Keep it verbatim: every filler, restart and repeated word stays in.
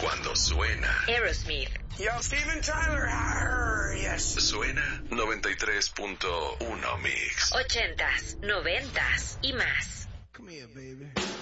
Cuando suena Aerosmith. Yo, Steven Tyler. Arr, yes. Suena noventa y tres punto uno Mix. Ochentas, noventas y más. Come here, baby.